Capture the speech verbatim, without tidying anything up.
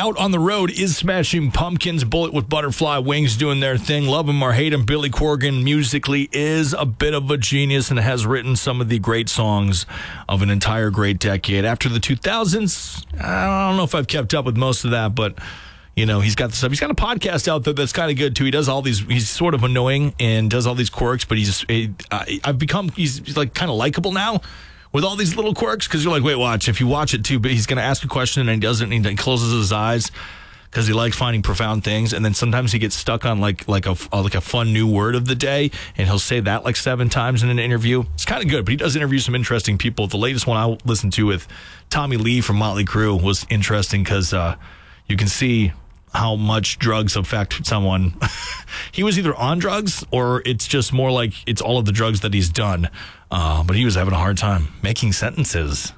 out on the road is Smashing Pumpkins. Bullet with Butterfly Wings doing their thing. Love him or hate him, Billy Corgan musically is a bit of a genius and has written some of the great songs of an entire great decade. After the two thousands, I don't know if I've kept up with most of that, but you know, he's got the stuff. He's got a podcast out there that's kind of good too. He does all these. He's sort of annoying and does all these quirks, but he's. I've become. He's, he's like kind of likable now with all these little quirks because you're like, wait, watch. If you watch it too, but he's going to ask a question and he doesn't. He closes his eyes because he likes finding profound things. And then sometimes he gets stuck on like like a like a fun new word of the day, and he'll say that like seven times in an interview. It's kind of good, but he does interview some interesting people. The latest one I listened to with Tommy Lee from Motley Crue was interesting because uh, you can see how much drugs affect someone. He was either on drugs or it's just more like it's all of the drugs that he's done. Uh, but he was having a hard time making sentences.